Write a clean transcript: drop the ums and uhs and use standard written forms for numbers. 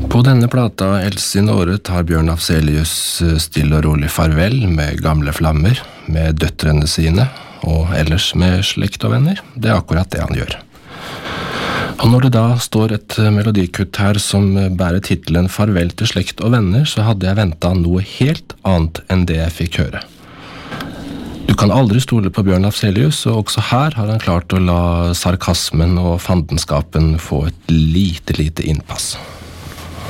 På denne plata Else i Nåre tar Bjørn Afzelius stille og rolig farvel med gamle flammer, med døtrene sine, og ellers med slekt og venner. Det er akkurat det han gjør. Og når det da står et melodikutt her som bærer titelen Farvel til slekt og venner, så hadde jeg ventet noe helt annet enn det jeg fikk høre. Du kan aldri stole på Bjørn Afzelius, og også her har han klart å la sarkasmen og fandenskapen få et lite innpass.